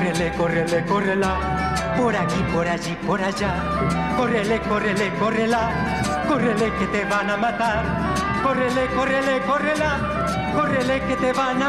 Córrele, córrele, córrela, por aquí, por allí, por allá. Córrele, córrele, córrela, córrele que te van a matar. Córrele, córrele, córrela, córrele que te van a matar.